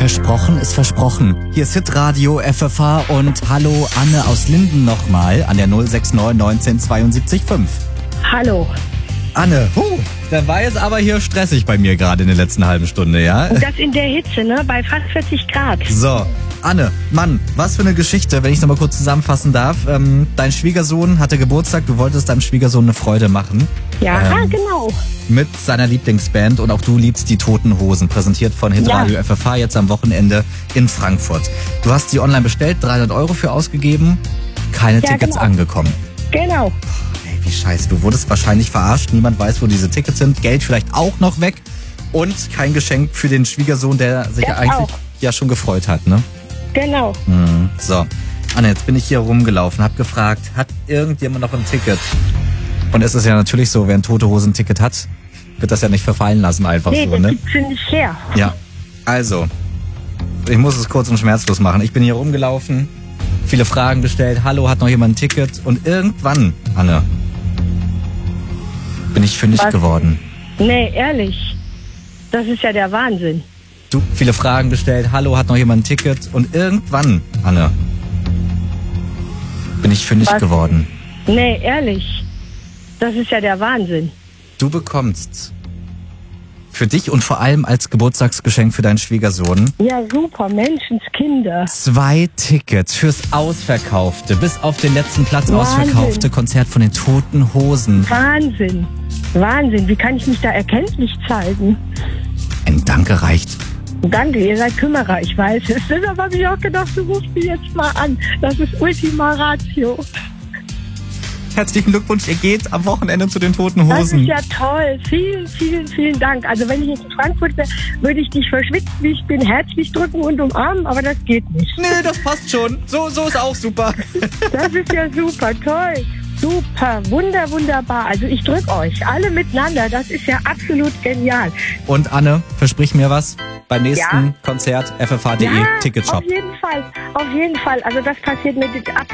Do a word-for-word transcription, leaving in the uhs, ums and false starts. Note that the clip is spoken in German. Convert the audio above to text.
Versprochen ist versprochen. Hier ist Hitradio F F H und hallo Anne aus Linden nochmal an der null sechs neun neunzehn zweiundsiebzig fünf. Hallo. Anne, huh, da war jetzt aber hier stressig bei mir gerade in der letzten halben Stunde, ja? Und das in der Hitze, ne? Bei fast vierzig Grad. So, Anne, Mann, was für eine Geschichte, wenn ich es nochmal kurz zusammenfassen darf. Ähm, dein Schwiegersohn hatte Geburtstag, du wolltest deinem Schwiegersohn eine Freude machen. Ja, ähm, genau. Mit seiner Lieblingsband und auch du liebst die Toten Hosen, präsentiert von Hitradio Ja. F F H jetzt am Wochenende in Frankfurt. Du hast die online bestellt, dreihundert Euro für ausgegeben, keine Ja, Tickets genau. angekommen. Genau. Ey, wie scheiße, du wurdest wahrscheinlich verarscht, niemand weiß, wo diese Tickets sind, Geld vielleicht auch noch weg und kein Geschenk für den Schwiegersohn, der sich ja Das eigentlich auch. ja schon gefreut hat, ne? Genau. Mhm. So, Anne, jetzt bin ich hier rumgelaufen, hab gefragt, hat irgendjemand noch ein Ticket? Und es ist ja natürlich so, wer ein Tote Hosen Ticket hat, wird das ja nicht verfallen lassen einfach Nee, so, das ne? gibt's ja nicht her. Ja, also, ich muss es kurz und schmerzlos machen. Ich bin hier rumgelaufen, viele Fragen gestellt, hallo, hat noch jemand ein Ticket? Und irgendwann, Anne, bin ich fündig Was? geworden. Nee, ehrlich. Das ist ja der Wahnsinn. Du, viele Fragen gestellt, hallo, hat noch jemand ein Ticket? Und irgendwann, Anne, bin ich fündig Was? geworden. Nee, ehrlich. Das ist ja der Wahnsinn. Du bekommst für dich und vor allem als Geburtstagsgeschenk für deinen Schwiegersohn Ja, super. Menschenskinder. zwei Tickets fürs ausverkaufte, bis auf den letzten Platz Wahnsinn. ausverkaufte Konzert von den Toten Hosen. Wahnsinn. Wahnsinn. Wie kann ich mich da erkenntlich zeigen? Ein Danke reicht. Danke, ihr seid Kümmerer, ich weiß es. Deshalb habe ich auch gedacht, du rufst mich jetzt mal an. Das ist Ultima Ratio. Herzlichen Glückwunsch, ihr geht am Wochenende zu den Toten Das ist Hosen. ja toll. Vielen, vielen, vielen Dank. Also wenn ich jetzt in Frankfurt wäre, würde ich dich verschwitzt, wie ich bin, herzlich drücken und umarmen, aber das geht nicht. Nö, das passt schon. So, so ist auch super. Das ist ja super, toll. Super, wunder, wunderbar. Also ich drücke euch alle miteinander. Das ist ja absolut genial. Und Anne, versprich mir was. Beim nächsten Ja. Konzert F F H punkt de Ja, Ticketshop. auf jeden Fall, auf jeden Fall. Also das passiert mir ab